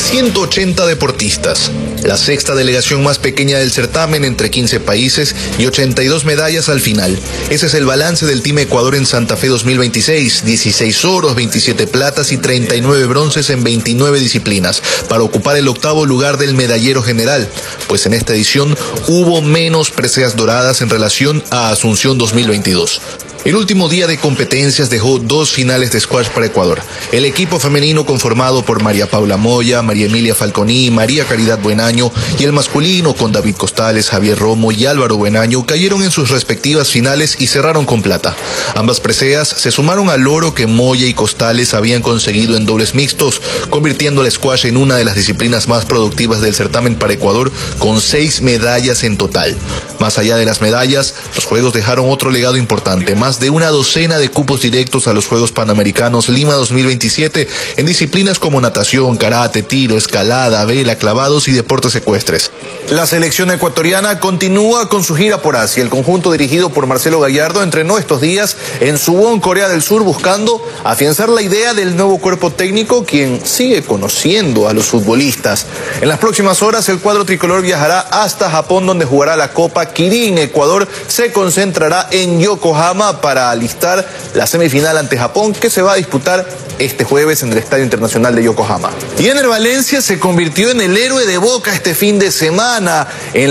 180 deportistas. La sexta delegación más pequeña del certamen entre 15 países y 82 medallas al final. Ese es el balance del Team Ecuador en Santa Fe 2026. 16 oros, 27 platas y 39 bronces en 29 disciplinas para ocupar el octavo lugar del medallero general, pues en esta edición hubo menos preseas doradas en relación a Asunción 2022. El último día de competencias dejó 2 finales de squash para Ecuador. El equipo femenino conformado por María Paula Moya, María Emilia Falconi, María Caridad Buenaño, y el masculino con David Costales, Javier Romo y Álvaro Buenaño cayeron en sus respectivas finales y cerraron con plata. Ambas preseas se sumaron al oro que Moya y Costales habían conseguido en dobles mixtos, convirtiendo el squash en una de las disciplinas más productivas del certamen para Ecuador, con 6 medallas en total. Más allá de las medallas, los Juegos dejaron otro legado importante: más de una docena de cupos directos a los Juegos Panamericanos Lima 2027 en disciplinas como natación, karate, tiro, escalada, vela, clavados y deportes ecuestres. La selección ecuatoriana continúa con su gira por Asia. El conjunto dirigido por Marcelo Gallardo entrenó estos días en Suwon, Corea del Sur, buscando afianzar la idea del nuevo cuerpo técnico, quien sigue conociendo a los futbolistas. En las próximas horas el cuadro tricolor viajará hasta Japón, donde jugará la Copa Kirin. Ecuador se concentrará en Yokohama para alistar la semifinal ante Japón, que se va a disputar este jueves en el Estadio Internacional de Yokohama. Y Ener Valencia se convirtió en el héroe de Boca este fin de semana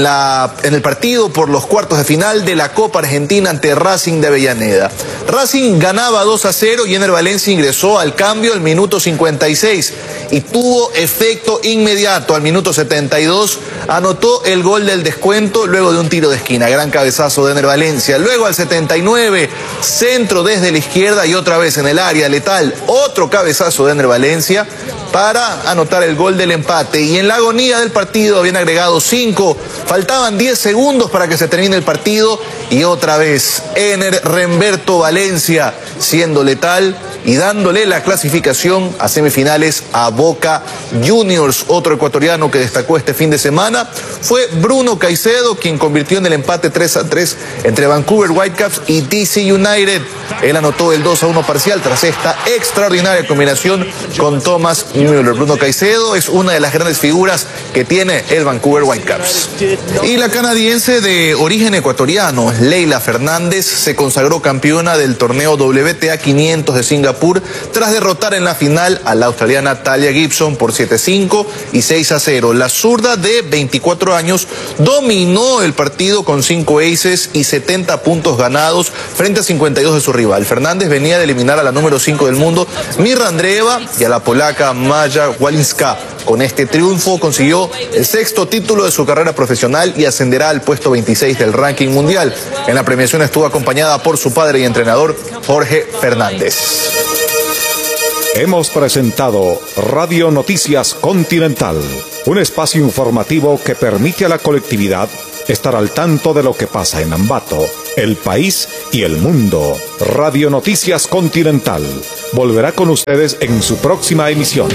en el partido por los cuartos de final de la Copa Argentina ante Racing de Avellaneda. Racing ganaba 2-0 y Ener Valencia ingresó al cambio al minuto 56 y tuvo efecto inmediato. Al minuto 72 anotó el gol del descuento luego de un tiro de esquina. Gran cabezazo de Ener Valencia. Luego al 79, centro desde la izquierda y otra vez en el área letal, otro cabezazo de Ener Valencia para anotar el gol del empate. Y en la agonía del partido habían agregado 5, faltaban 10 segundos para que se termine el partido y otra vez Ener Remberto Valencia siendo letal y dándole la clasificación a semifinales a Boca Juniors. Otro ecuatoriano que destacó este fin de semana fue Bruno Caicedo, quien convirtió en el empate 3-3 entre Vancouver Whitecaps y DC United. Él anotó el 2-1 parcial tras esta extraordinaria combinación con Thomas Müller. Bruno Caicedo es una de las grandes figuras que tiene el Vancouver Whitecaps. Y la canadiense de origen ecuatoriano, Leylah Fernández, se consagró campeona del torneo WTA 500 de Singapur tras derrotar en la final a la australiana Talia Gibson por 7-5 y 6-0. La zurda de 24 años dominó el partido con 5 aces y 70 puntos ganados frente a 52 de su rival. Fernández venía de eliminar a la número 5 del mundo, Mirra Andreeva, y a la polaca Maja Walinska. Con este triunfo consiguió el 6º título de su carrera profesional y ascenderá al puesto 26 del ranking mundial. En la premiación estuvo acompañada por su padre y entrenador, Jorge Fernández. Hemos presentado Radio Noticias Continental, un espacio informativo que permite a la colectividad estar al tanto de lo que pasa en Ambato, el país y el mundo. Radio Noticias Continental volverá con ustedes en su próxima emisión.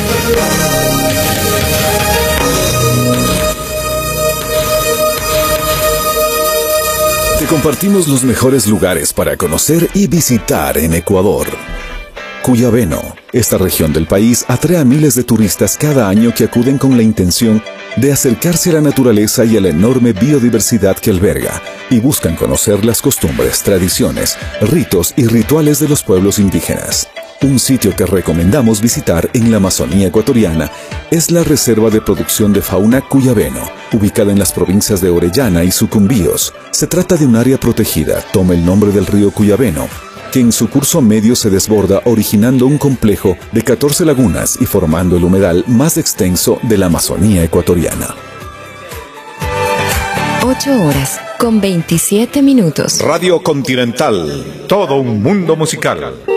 Te compartimos los mejores lugares para conocer y visitar en Ecuador. Cuyabeno. Esta región del país atrae a miles de turistas cada año que acuden con la intención de acercarse a la naturaleza y a la enorme biodiversidad que alberga, y buscan conocer las costumbres, tradiciones, ritos y rituales de los pueblos indígenas. Un sitio que recomendamos visitar en la Amazonía ecuatoriana es la Reserva de Producción de Fauna Cuyabeno, ubicada en las provincias de Orellana y Sucumbíos. Se trata de un área protegida, toma el nombre del río Cuyabeno, que en su curso medio se desborda originando un complejo de 14 lagunas y formando el humedal más extenso de la Amazonía ecuatoriana. 8:27. Radio Continental, todo un mundo musical.